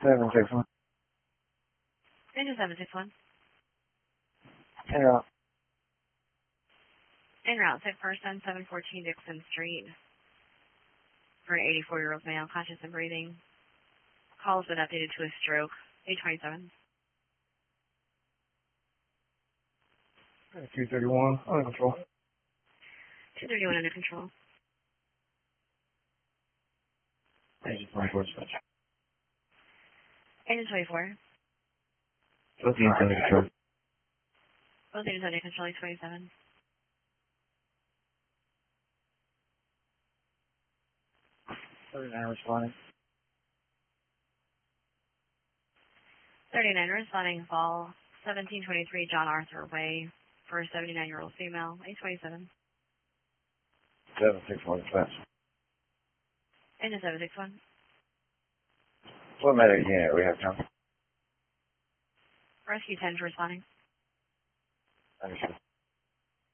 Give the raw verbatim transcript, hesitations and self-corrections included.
seven six one. Engine seven six one. En route. En route, set first on seven fourteen Dixon Street for an eighty-four-year-old male, conscious and breathing. Call has been updated to a stroke. eight twenty-seven. two thirty-one, under control. two thirty-one under control. Engine twenty-four dispatch. Engine twenty-four. Both units under control. Both engines under control, eight twenty-seven. thirty-nine responding. thirty-nine responding, fall seventeen twenty-three John Arthur Way for a seventy-nine-year-old female, eight twenty-seven. seven six one dispatch. Engine seven six one. What medic unit we have come? Rescue ten responding. Understood.